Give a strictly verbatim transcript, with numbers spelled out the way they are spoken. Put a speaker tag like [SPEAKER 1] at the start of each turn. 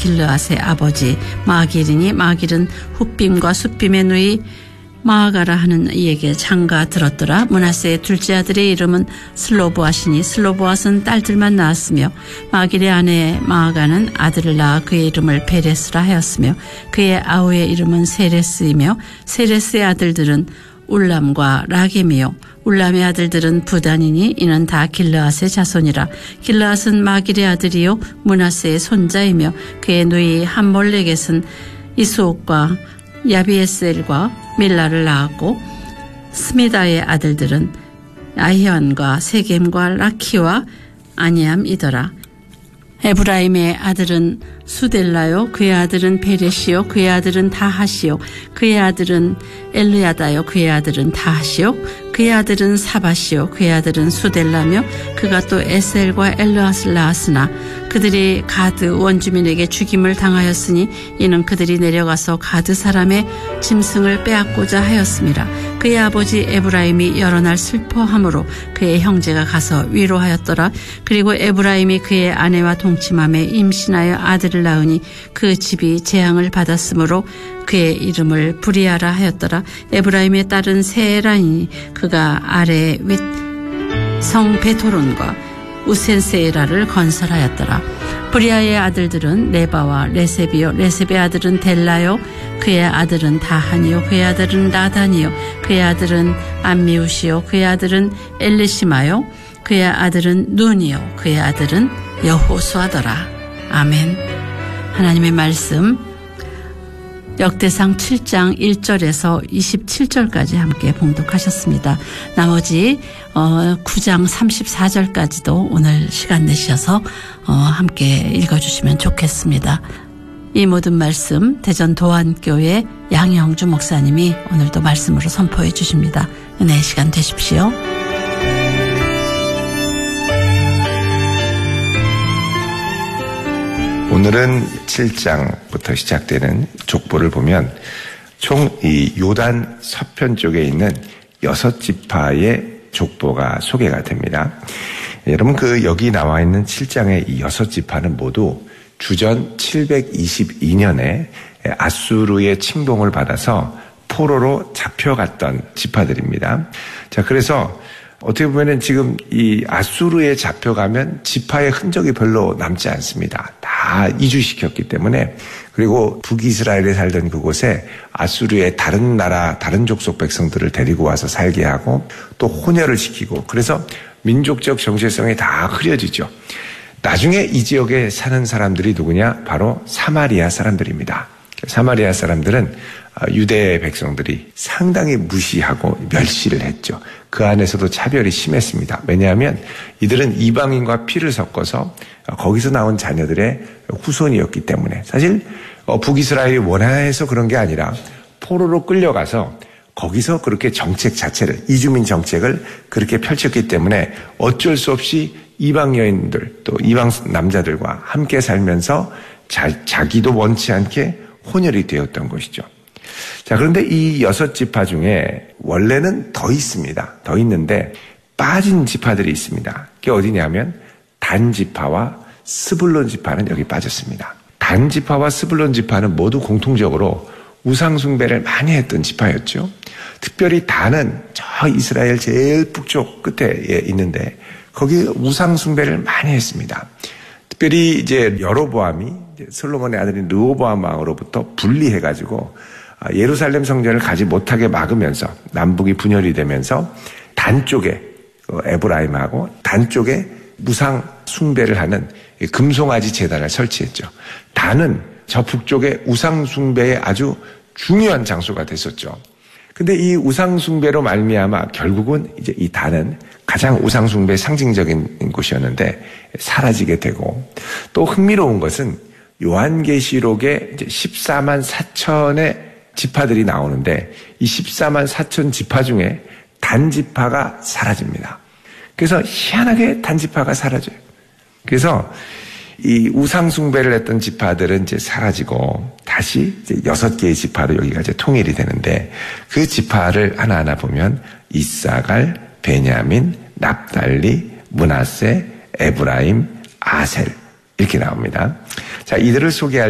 [SPEAKER 1] 길르앗의 아버지 마길이니 마길은 훗빔과 숫빔의 누이 마아가라 하는 이에게 장가 들었더라. 므낫세의 둘째 아들의 이름은 슬로보앗이니 슬로보앗은 딸들만 낳았으며 마길의 아내 마아가는 아들을 낳아 그의 이름을 베레스라 하였으며 그의 아우의 이름은 세레스이며 세레스의 아들들은 울람과 라겜이요 울람의 아들들은 부단이니 이는 다 길르앗의 자손이라. 길르앗은 마길의 아들이요 므낫세의 손자이며 그의 누이 함몰레겟은 이스옥과 야비에셀과 밀라를 낳았고 스미다의 아들들은 아히안과 세겜과 라키와 아니암이더라. 에브라임의 아들은 수델라요 그의 아들은 베레시요 그의 아들은 다하시요 그의 아들은 엘르야다요 그의 아들은 다하시요 그의 아들은 사바시요 그의 아들은 수델라며 그가 또 에셀과 엘르앗을 낳았으나 그들이 가드 원주민에게 죽임을 당하였으니 이는 그들이 내려가서 가드 사람의 짐승을 빼앗고자 하였음이라. 그의 아버지 에브라임이 여러 날 슬퍼함으로 그의 형제가 가서 위로하였더라. 그리고 에브라임이 그의 아내와 동침함에 임신하여 아들을 낳으니 그 집이 재앙을 받았으므로 그의 이름을 브리아라 하였더라. 에브라임의 딸은 세라이니 그가 아래 윗 성 베토론과 우센세라를 건설하였더라. 브리아의 아들들은 레바와 레셉이요 레셉의 아들은 델라요 그의 아들은 다한이요 그의 아들은 나단이요 그의 아들은 암미우시요 그의 아들은 엘리시마요 그의 아들은 눈이요 그의 아들은 여호수아더라. 아멘. 하나님의 말씀 역대상 칠 장 일 절에서 이십칠 절까지 함께 봉독하셨습니다. 나머지 구 장 삼십사 절까지도 오늘 시간 내셔서 함께 읽어주시면 좋겠습니다. 이 모든 말씀 대전 도안교회 양영주 목사님이 오늘도 말씀으로 선포해 주십니다. 은혜의 시간 되십시오.
[SPEAKER 2] 오늘은 칠 장부터 시작되는 족보를 보면 총 이 요단 서편 쪽에 있는 여섯 지파의 족보가 소개가 됩니다. 여러분 그 여기 나와 있는 칠 장의 이 여섯 지파는 모두 주전 칠백이십이 년에 아수르의 침공을 받아서 포로로 잡혀갔던 지파들입니다. 자, 그래서 어떻게 보면은 지금 이 아수르에 잡혀가면 지파의 흔적이 별로 남지 않습니다. 다 이주시켰기 때문에. 그리고 북이스라엘에 살던 그곳에 아수르의 다른 나라, 다른 족속 백성들을 데리고 와서 살게 하고 또 혼혈을 시키고 그래서 민족적 정체성이 다 흐려지죠. 나중에 이 지역에 사는 사람들이 누구냐? 바로 사마리아 사람들입니다. 사마리아 사람들은 유대 백성들이 상당히 무시하고 멸시를 했죠. 그 안에서도 차별이 심했습니다. 왜냐하면 이들은 이방인과 피를 섞어서 거기서 나온 자녀들의 후손이었기 때문에 사실 북이스라엘이 원해서 그런 게 아니라 포로로 끌려가서 거기서 그렇게 정책 자체를 이주민 정책을 그렇게 펼쳤기 때문에 어쩔 수 없이 이방 여인들 또 이방 남자들과 함께 살면서 자, 자기도 원치 않게 혼혈이 되었던 것이죠. 자, 그런데 이 여섯 지파 중에 원래는 더 있습니다. 더 있는데 빠진 지파들이 있습니다. 그게 어디냐면 단 지파와 스불론 지파는 여기 빠졌습니다. 단 지파와 스불론 지파는 모두 공통적으로 우상 숭배를 많이 했던 지파였죠. 특별히 단은 저 이스라엘 제일 북쪽 끝에 있는데 거기 우상 숭배를 많이 했습니다. 특별히 이제 여로보암이 솔로몬의 아들인 르호보암 왕으로부터 분리해가지고 예루살렘 성전을 가지 못하게 막으면서 남북이 분열이 되면서 단 쪽에 에브라임하고 단 쪽에 무상 숭배를 하는 금송아지 제단을 설치했죠. 단은 저 북쪽에 우상 숭배의 아주 중요한 장소가 됐었죠. 근데 이 우상 숭배로 말미암아 결국은 이제 이 단은 가장 우상 숭배의 상징적인 곳이었는데 사라지게 되고 또 흥미로운 것은 요한계시록에 이제 십사만 사천의 지파들이 나오는데 이 십사만 사천 지파 중에 단 지파가 사라집니다. 그래서 희한하게 단 지파가 사라져요. 그래서 이 우상 숭배를 했던 지파들은 이제 사라지고 다시 이제 여섯 개의 지파로 여기가 이제 통일이 되는데 그 지파를 하나하나 보면 이사갈, 베냐민, 납달리, 므낫세, 에브라임, 아셀 이렇게 나옵니다. 자, 이들을 소개할